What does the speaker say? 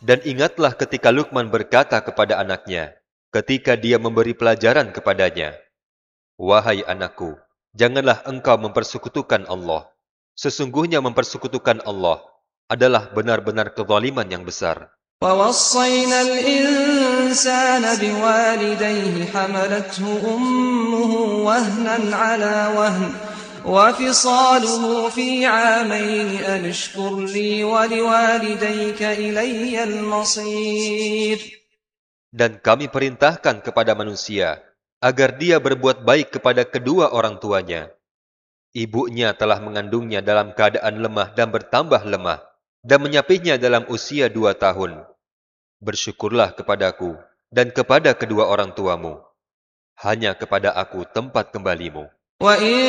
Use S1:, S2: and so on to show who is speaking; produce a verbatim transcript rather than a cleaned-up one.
S1: Dan ingatlah ketika Luqman berkata kepada anaknya, ketika dia memberi pelajaran kepadanya, "Wahai anakku, janganlah engkau mempersekutukan Allah. Sesungguhnya mempersekutukan Allah adalah benar-benar kezaliman yang besar."
S2: وَوَصَّيْنَا الْإِنسَانَ بِوَالِدَيْهِ حَمَلَتْهُ أُمُّهُ وَهْنًا عَلَى وَهْنٍ وَفِصَالُهُ فِي عَامَيْنِ أَنِ اشْكُرْ لِي وَلِوَالِدَيْكَ إِلَيَّ الْمَصِيرُ.
S1: Dan kami perintahkan kepada manusia agar dia berbuat baik kepada kedua orang tuanya. Ibunya telah mengandungnya dalam keadaan lemah dan bertambah lemah, dan menyapihnya dalam usia dua tahun. Bersyukurlah kepadaku dan kepada kedua orang tuamu. Hanya kepada aku tempat kembalimu.
S2: وَإِن